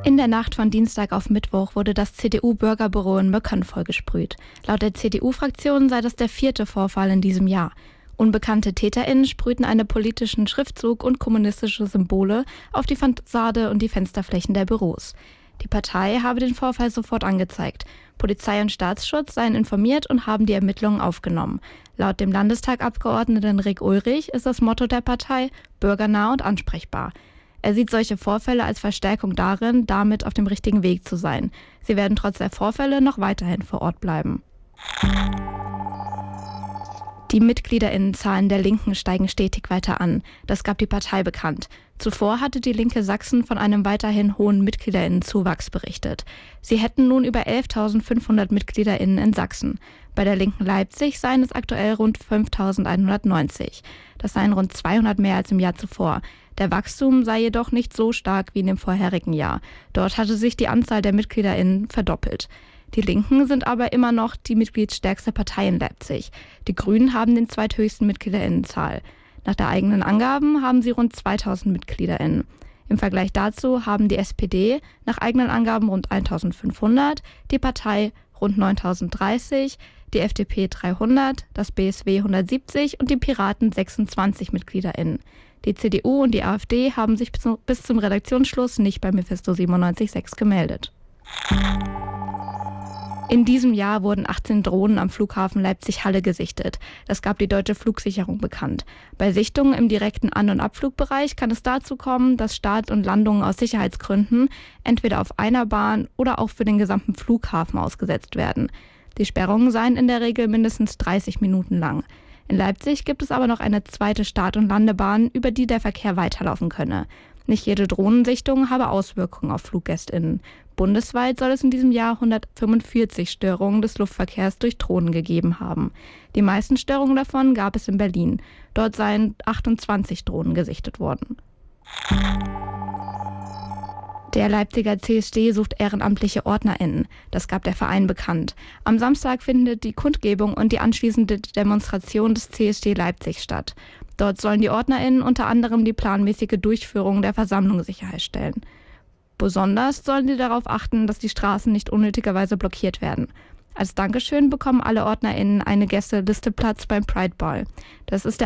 In der Nacht von Dienstag auf Mittwoch wurde das CDU-Bürgerbüro in Möckern vollgesprüht. Laut der CDU-Fraktion sei das der 4. Vorfall in diesem Jahr. Unbekannte TäterInnen sprühten einen politischen Schriftzug und kommunistische Symbole auf die Fassade und die Fensterflächen der Büros. Die Partei habe den Vorfall sofort angezeigt. Polizei und Staatsschutz seien informiert und haben die Ermittlungen aufgenommen. Laut dem Landestagabgeordneten Rick Ulrich ist das Motto der Partei bürgernah und ansprechbar. Er sieht solche Vorfälle als Verstärkung darin, damit auf dem richtigen Weg zu sein. Sie werden trotz der Vorfälle noch weiterhin vor Ort bleiben. Die MitgliederInnenzahlen der Linken steigen stetig weiter an. Das gab die Partei bekannt. Zuvor hatte die Linke Sachsen von einem weiterhin hohen MitgliederInnenzuwachs berichtet. Sie hätten nun über 11.500 MitgliederInnen in Sachsen. Bei der Linken Leipzig seien es aktuell rund 5.190. Das seien rund 200 mehr als im Jahr zuvor. Der Wachstum sei jedoch nicht so stark wie in dem vorherigen Jahr. Dort hatte sich die Anzahl der MitgliederInnen verdoppelt. Die Linken sind aber immer noch die mitgliedsstärkste Partei in Leipzig. Die Grünen haben den zweithöchsten MitgliederInnenzahl. Nach der eigenen Angaben haben sie rund 2.000 MitgliederInnen. Im Vergleich dazu haben die SPD nach eigenen Angaben rund 1.500, die Partei rund 9.030, die FDP 300, das BSW 170 und die Piraten 26 MitgliederInnen. Die CDU und die AfD haben sich bis zum Redaktionsschluss nicht bei Mephisto 97.6 gemeldet. In diesem Jahr wurden 18 Drohnen am Flughafen Leipzig-Halle gesichtet. Das gab die Deutsche Flugsicherung bekannt. Bei Sichtungen im direkten An- und Abflugbereich kann es dazu kommen, dass Start und Landungen aus Sicherheitsgründen entweder auf einer Bahn oder auch für den gesamten Flughafen ausgesetzt werden. Die Sperrungen seien in der Regel mindestens 30 Minuten lang. In Leipzig gibt es aber noch eine zweite Start- und Landebahn, über die der Verkehr weiterlaufen könne. Nicht jede Drohnensichtung habe Auswirkungen auf FluggästInnen. Bundesweit soll es in diesem Jahr 145 Störungen des Luftverkehrs durch Drohnen gegeben haben. Die meisten Störungen davon gab es in Berlin. Dort seien 28 Drohnen gesichtet worden. Der Leipziger CSD sucht ehrenamtliche OrdnerInnen. Das gab der Verein bekannt. Am Samstag findet die Kundgebung und die anschließende Demonstration des CSD Leipzig statt. Dort sollen die OrdnerInnen unter anderem die planmäßige Durchführung der Versammlung sicherstellen. Besonders sollen sie darauf achten, dass die Straßen nicht unnötigerweise blockiert werden. Als Dankeschön bekommen alle OrdnerInnen eine Gästeliste Platz beim Pride Ball. Das ist der